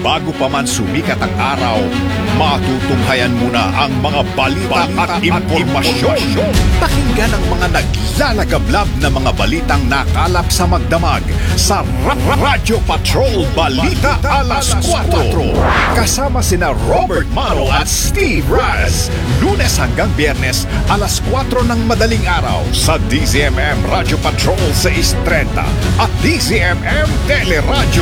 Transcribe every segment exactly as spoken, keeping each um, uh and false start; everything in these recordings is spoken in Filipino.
bago pa man sumikat ang araw, matutunghayan muna ang mga balita, balita at impormasyon. Pakinggan ang mga naglalagablab na mga balitang nakalap sa magdamag sa Radyo Patrol Balita Alas kwatro. Kasama sina Robert Maro at Steve Raz. Lunes hanggang Biyernes, alas kwatro ng madaling araw sa D Z M M Radyo Patrol six thirty at D Z M M Teleradyo.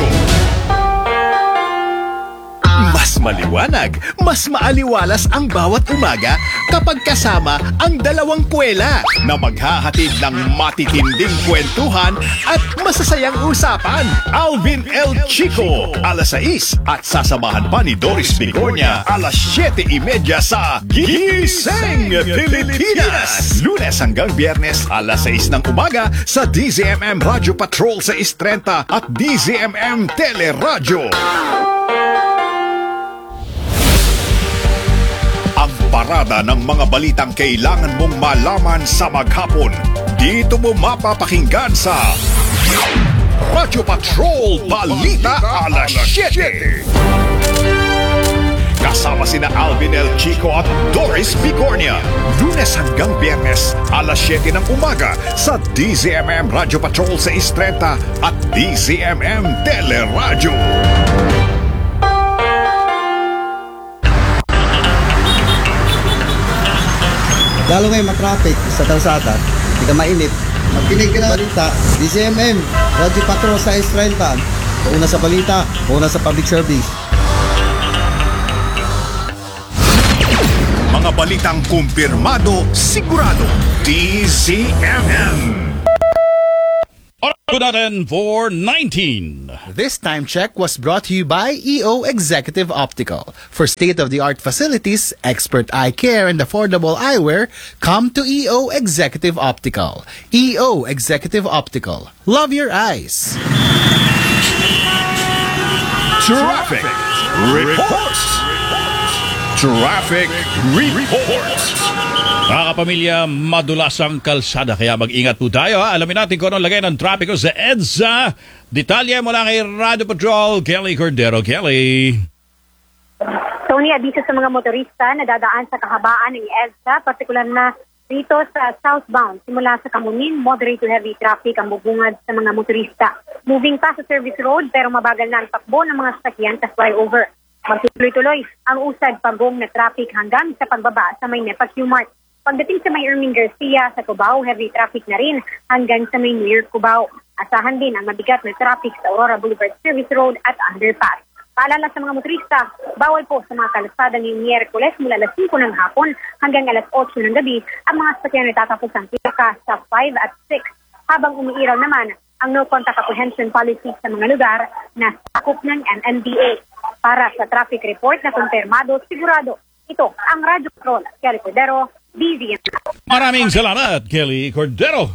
Mas maliwanag, mas maaliwalas ang bawat umaga kapag kasama ang dalawang kwela na maghahatid ng matitinding kwentuhan at masasayang usapan. Alvin L. Chico, alas sais at sasamahan pa ni Doris Bigornia, alas siyete trenta sa Gising Pilipinas. Lunes hanggang Biyernes, alas sais ng umaga sa D Z M M Radyo Patrol six thirty at D Z M M Teleradyo. Ang parada ng mga balitang kailangan mong malaman sa maghapon. Dito mo mapapakinggan sa Radyo Patrol Balita Alas siyete. Kasama sina Alvin L. Chico at Doris Bigornia. Lunes hanggang Biyernes, alas siyete ng umaga sa D Z M M Radyo Patrol six thirty at D Z M M Teleradyo. Lalo ngayon matraffic sa kalsada, hindi ka mainit. Magkinig ka na balita, D Z M M, Radyo Patrol sa six thirty. Pauna sa balita, pauna sa public service. Mga balitang kumpirmado, sigurado, D Z M M. Natin for nineteen. This time check was brought to you by E O Executive Optical. For state-of-the-art facilities, expert eye care, and affordable eyewear, come to E O Executive Optical. E O Executive Optical. Love your eyes. Traffic reports. Traffic reports. Mga kapamilya, madulas ang kalsada kaya mag-ingat po tayo. Ha? Alamin natin kung anong lagay ng trapiko sa EDSA. Detalye mula kay Radio Patrol, Kelly Cordero. Kelly. Tony, abiso sa mga motorista na dadaan sa kahabaan ng EDSA, partikular na rito sa southbound. Simula sa Kamunin, moderate to heavy traffic ang bubungad sa mga motorista. Moving pa sa service road pero mabagal na ang takbo ng mga sasakyan sa flyover. Magtuloy-tuloy ang usad pagong na traffic hanggang sa pagbaba sa may Nepa Q-Mart. Pagdating sa may Erming Garcia sa Cubao, heavy traffic na rin hanggang sa may New Cubao. Asahan din ang mabigat na traffic sa Aurora Boulevard Service Road at underpass. Paalala sa mga motorista, bawal po sa mga kalsada ngayong Miyerkules mula alas singko ng hapon hanggang alas otso ng gabi ang mga sasakyan na tatapos ang pila sa five at six. Habang umiiraw naman ang no contact apprehension policy sa mga lugar na sakop ng M M D A. Para sa traffic report na kumpirmado, sigurado, ito ang Radyo Patrol, Kelly Cordero, D Z M. Maraming salamat, Kelly Cordero.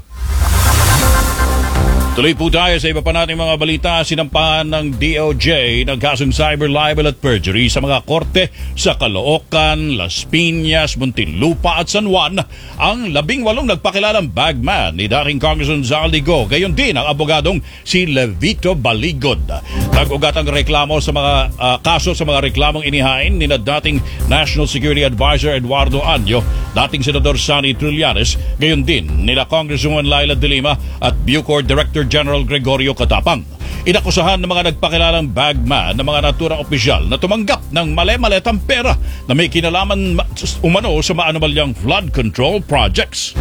Tuloy po tayo sa iba pa nating mga balita. Sinampahan ng D O J ng kasong cyber libel at perjury sa mga korte sa Caloocan, Las Piñas, Muntinlupa at San Juan ang labing walong nagpakilalang bagman ni dating Congressman Zaldigo. Gayon din ang abogadong si Levito Baligod. Nag-ugat ang reklamo sa mga uh, kaso sa mga reklamong inihain ni na dating National Security Advisor Eduardo Anyo, dating Senador Sonny Trillanes, gayon din nila Congresswoman Laila De Lima at Bucor Director General Gregorio Katapang. Inakusahan ng mga nagpakilalang bagman ng mga naturang opisyal na tumanggap ng mali-maletang pera na may kinalaman umano sa maanomalyang flood control projects.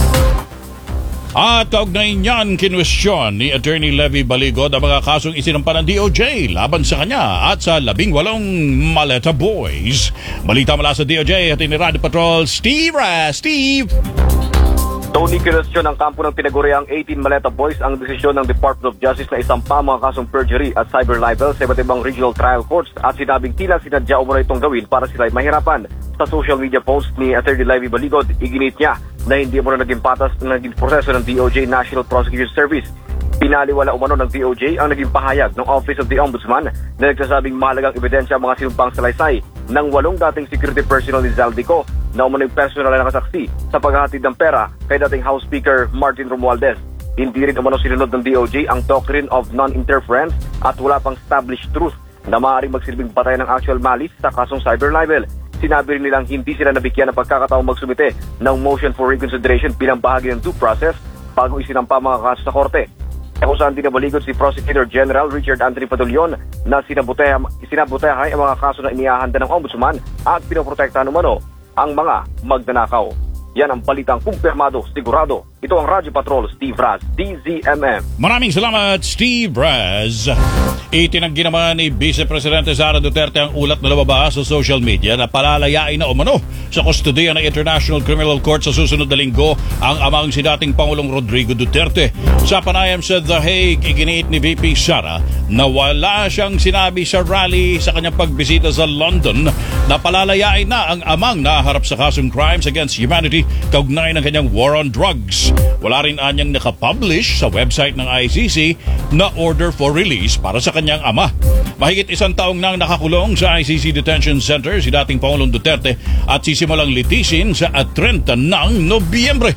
At kaugnay niyan, kinwestiyon ni Attorney Levy Baligod ang mga kasong isinampa ng D O J laban sa kanya at sa labing walong Maleta Boys. Balita mula sa D O J at ni Radio Patrol, Steve Raz. Steve! Tony, kinwestiyon ng kampo ng tinaguriang eighteen Maleta Boys ang desisyon ng Department of Justice na isampa mga kasong perjury at cyber libel sa iba't ibang regional trial courts at sinabing tila sinadya umano itong gawin para sila ay mahirapan. Sa social media post ni Attorney Levy Baligod, iginit niya na hindi umano naging patas na naging proseso ng D O J National Prosecution Service. Pinaliwala umano ng D O J ang naging pahayag ng Office of the Ombudsman na nagsasabing mahalagang ebidensya ang mga sinumpang salaysay ng walong dating security personnel ni Zaldico na umano'y personal na nakasaksi sa paghahatid ng pera kay dating House Speaker Martin Romualdez. Hindi rin umano sinunod ng D O J ang doctrine of non-interference at wala pang established truth na maaaring magsilbing batayan ng actual malice sa kasong cyber libel. Sinabi rin nilang hindi sila nabigyan ng pagkakataong magsumite ng motion for reconsideration bilang bahagi ng due process bago isinampa mga kaso sa korte. E kung saan dinabaligod si Prosecutor General Richard Anthony Padulyon na sinabuteha, sinabuteha ang mga kaso na inihahanda ng Ombudsman at pinoprotektahan umano ang mga magnanakaw. Yan ang balitang kumpirmado, sigurado. Ito ang Radyo Patrol, Steve Raz, D Z M M. Maraming salamat, Steve Raz. Itinanggi naman ni Vice Presidente Sara Duterte ang ulat na lumabas sa social media na palalayain na umano sa kustodiya ng International Criminal Court sa susunod na linggo ang amang si dating Pangulong Rodrigo Duterte. Sa panayam sa The Hague, iginiit ni V P Sara na wala siyang sinabi sa rally sa kanyang pagbisita sa London na palalayain na ang amang naharap sa kasong crimes against humanity kaugnay ng kanyang war on drugs. Wala rin anyang nakapublish sa website ng I C C na order for release para sa kanyang ama. Mahigit isang taong nang nakakulong sa I C C Detention Center si dating Pangulong Duterte at sisimulang litisin sa thirty ng Nobyembre.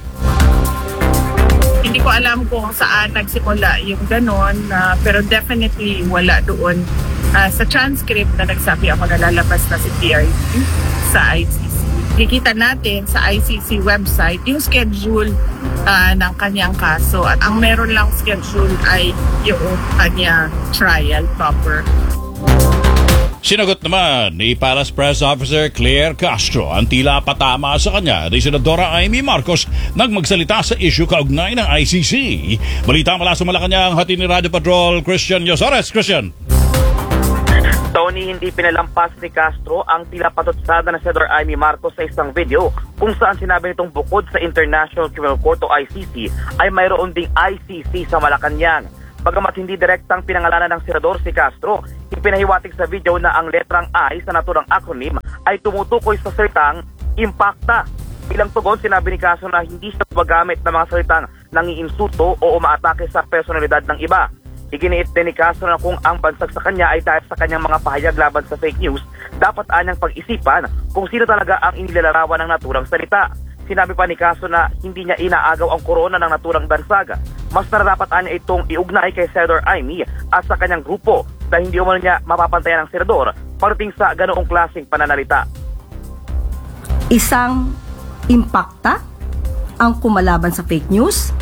Hindi ko alam kung saan nagsimula yung ganon, uh, pero definitely wala doon uh, sa transcript na nagsabi ako na lalabas na si P R D sa I C C. Kikita natin sa I C C website yung schedule uh, ng kanyang kaso at ang meron lang schedule ay yung kanya trial proper. Sinagot naman ni Palace Press Officer Claire Castro ang tila patama sa kanya ni Senadora Amy Marcos nang magsalita sa issue kaugnay ng I C C. Balita mula sa Malacanang, hatid ni Radyo Patrol, Christian Yosores. Christian. Tony, hindi pinalampas ni Castro ang tila patutsada na Senador Amy Marcos sa isang video kung saan sinabi nitong bukod sa International Criminal Court o I C C ay mayroon ding I C C sa Malacanang. Bagamat hindi direktang pinangalanan ng senador si Castro, ipinahiwatig sa video na ang letrang I sa naturang acronym ay tumutukoy sa salitang impacta. Bilang tugon, sinabi ni Castro na hindi siya gumagamit ng mga salitang nangiinsulto o umaatake sa personalidad ng iba. Iginiit din ni Castro na kung ang bansag sa kanya ay dahil sa kanyang mga pahayag laban sa fake news, dapat anyang pag-isipan kung sino talaga ang inilalarawan ng naturang salita. Sinabi pa ni Castro na hindi niya inaagaw ang korona ng naturang bansaga. Mas nararapat anya itong iugnay kay Senador Amy at sa kanyang grupo dahil hindi umano niya mapapantayan ng senador pagdating sa ganoong klaseng pananalita. Isang impacta ang kumalaban sa fake news.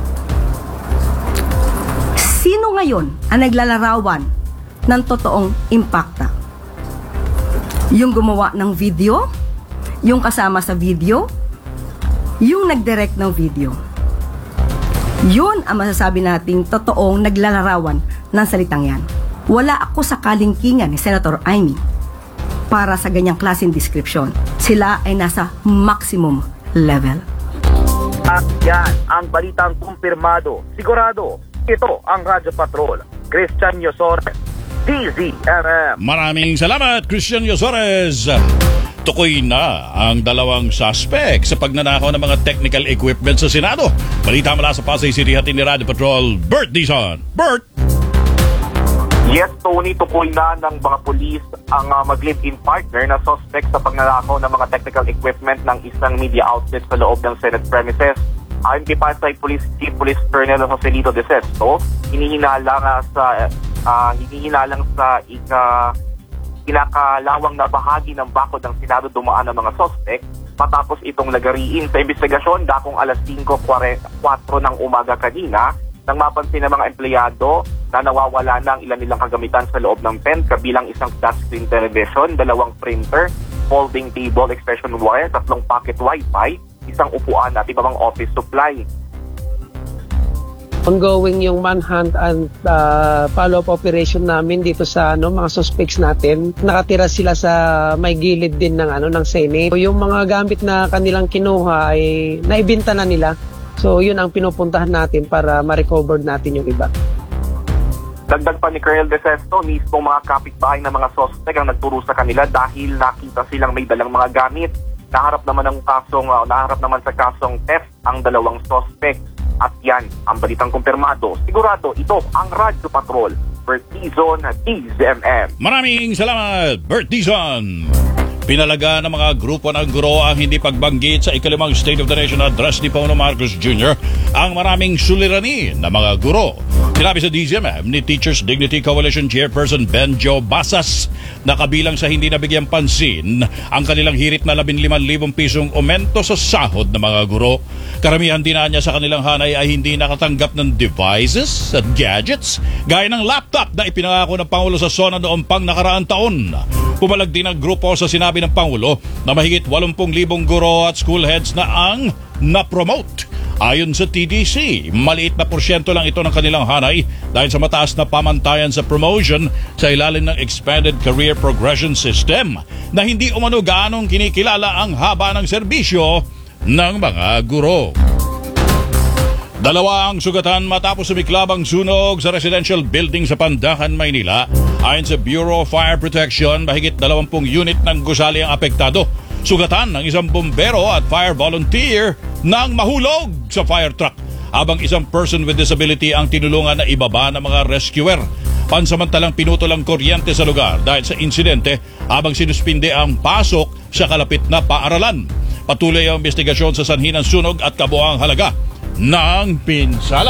Sino ngayon ang naglalarawan ng totoong impacta? Yung gumawa ng video? Yung kasama sa video? Yung nag-direct ng video? Yun ang masasabi nating totoong naglalarawan ng salitang yan. Wala ako sa kalingkingan ni Senator Amy para sa ganyang klaseng description. Sila ay nasa maximum level. At yan ang balitang kumpirmado, sigurado. Ito ang Radyo Patrol, Christian Yosores, D Z M M. Maraming salamat, Christian Yosores. Tukoy na ang dalawang suspect sa pagnanakaw ng mga technical equipment sa Senado. Balita mula sa Pasay City, hatid ni Radyo Patrol, Bert Dizon. Bert! Yes, Tony, tukoy na ng mga pulis ang uh, mag-live-in partner na suspect sa pagnanakaw ng mga technical equipment ng isang media outlet sa loob ng Senate premises. Ayon kay Pasay Police Chief Police Colonel Joselito De Sesto, hinihinalang uh, sa uh, hinihinalang sa ika kinakalawang na bahagi ng bakod ng Senado dumaan ng mga suspect matapos itong lagariin sa investigasyon dakong alas singko kwatro ng umaga kanina nang mapansin ng mga empleyado na nawawala ng ilan nilang kagamitan sa loob ng tent kabilang isang flat screen television, dalawang printer, folding table, extension wire, tatlong pocket wifi, isang upuan at iba pang office supply. Ongoing yung manhunt and uh, follow-up operation namin dito sa ano mga suspects natin. Nakatira sila sa may gilid din ng ano ng Senate. So, yung mga gamit na kanilang kinuha ay naibenta na nila. So yun ang pinupuntahan natin para ma-recover natin yung iba. Dagdag pa ni Colonel De Sesto, mismo mga kapitbahay ng mga suspect ang nagturo sa kanila dahil nakita silang may dalang mga gamit. Naharap naman ng kasong uh, naharap naman sa kasong theft ang dalawang suspect. At yan ang balitang kumpirmado. Sigurado ito ang Radyo Patrol, Bert Dizon, D Z M M. Maraming salamat, Bert Dizon. Pinalaga ng mga grupo ng guro ang hindi pagbanggit sa ikalimang State of the Nation Address ni Pangulong Marcos Junior ang maraming suliranin ng mga guro. Sinabi sa D Z M M ni Teachers Dignity Coalition Chairperson Benjo Basas na kabilang sa hindi nabigyan pansin ang kanilang hirit na labing limang libong pisong aumento sa sahod ng mga guro. Karamihan din niya sa kanilang hanay ay hindi nakatanggap ng devices at gadgets gaya ng laptop na ipinangako ng Pangulo sa SONA noong pang nakaraang taon. Pumalag din ang grupo sa sinabi ng Pangulo na mahigit walumpung libong guro at school heads na ang na-promote. Ayon sa T D C, maliit na porsyento lang ito ng kanilang hanay dahil sa mataas na pamantayan sa promotion sa ilalim ng Expanded Career Progression System na hindi umano gaanong kinikilala ang haba ng serbisyo ng mga guro. Dalawa ang sugatan matapos sumiklab ang sunog sa residential building sa Pandacan, Maynila. Ayon sa Bureau of Fire Protection, mahigit dalawampung unit ng gusali ang apektado. Sugatan ng isang bombero at fire volunteer nang mahulog sa fire truck, habang isang person with disability ang tinulungan na ibaba ng mga rescuer. Pansamantalang pinutol ang kuryente sa lugar dahil sa insidente habang sinuspinde ang pasok sa kalapit na paaralan. Patuloy ang investigasyon sa sanhi ng sunog at kabuoang halaga ng pinsala.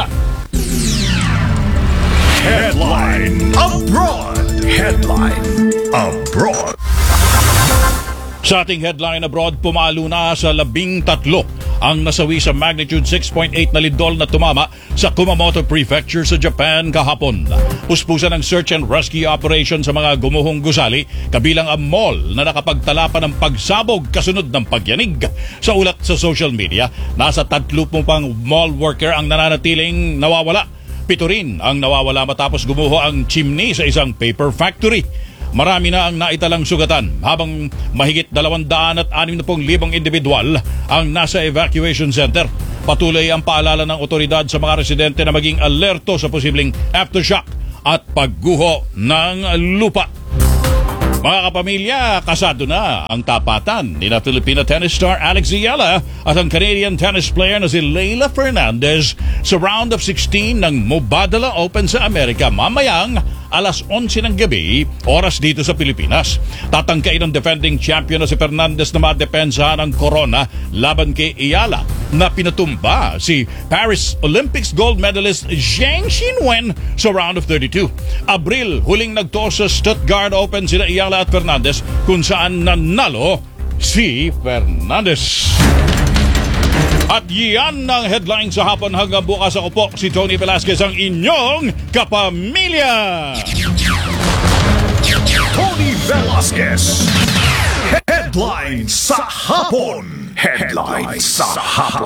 Headline abroad. Headline abroad. Sa ating headline abroad, pumalo na sa labing tatlo ang nasawi sa magnitude six point eight na lindol na tumama sa Kumamoto Prefecture sa Japan kahapon. Puspusan ng search and rescue operation sa mga gumuhong gusali, kabilang ang mall na nakapagtala pa ng pagsabog kasunod ng pagyanig. Sa ulat sa social media, nasa tatlupong pang mall worker ang nananatiling nawawala. Pito rin ang nawawala matapos gumuho ang chimney sa isang paper factory. Marami na ang naitalang sugatan habang mahigit dalawang daan at anim na pong libong individual ang nasa evacuation center. Patuloy ang paalala ng otoridad sa mga residente na maging alerto sa posibleng aftershock at pagguho ng lupa. Mga kapamilya, kasado na ang tapatan ni na Filipina tennis star Alex Ziyala at ang Canadian tennis player na si Leylah Fernandez sa round of sixteen ng Mubadala Open sa Amerika mamayang alas onse ng gabi, oras dito sa Pilipinas. Tatangkain ng defending champion na si Fernandez na madepensahan ng corona laban kay Iyala na pinatumba si Paris Olympics gold medalist Zheng Xinwen sa round of thirty-two. Abril, huling nagtoos sa Stuttgart Open sila Iyala at Fernandez kung saan nanalo si Fernandez. At yan ang headline sa hapon. Hanggang bukas, ako po si Tony Velasquez, ang inyong kapamilya. Tony Velasquez. Headline sa hapon. Headline sa hapon.